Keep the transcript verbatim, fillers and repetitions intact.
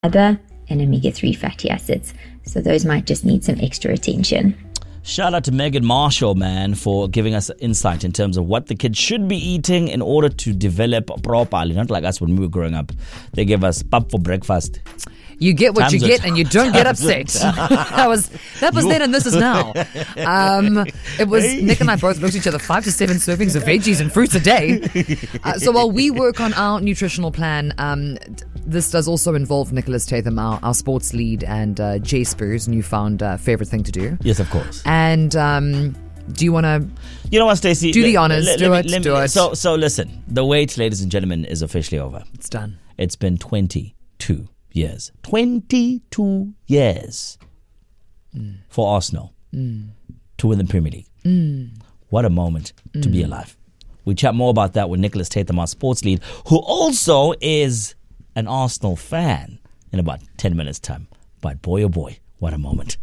fiber and omega three fatty acids. So those might just need some extra attention. Shout out to Megan Marshall, man, for giving us insight in terms of what the kids should be eating in order to develop properly. Not like us when we were growing up. They gave us pap for breakfast. You get what Times you it. get and you don't get upset. that was that was then and this is now. Um, it was Nick and I both looked at each other, five to seven servings of veggies and fruits a day. Uh, so while we work on our nutritional plan, um, this does also involve Nicholas Tatham, our, our sports lead, and uh, Jay Spurs' newfound uh, favorite thing to do. Yes, of course. And um, do you want to... You know what, Stacey? Do the honors. Let, do let, it. let do me, it. So, so listen. The wait, ladies and gentlemen, is officially over. It's done. It's been twenty-two years. twenty-two years mm. for Arsenal mm. to win the Premier League. Mm. What a moment mm. to be alive. We chat more about that with Nicholas Tatham, our sports lead, who also is an Arsenal fan, in about ten minutes' time. But boy, oh boy, what a moment.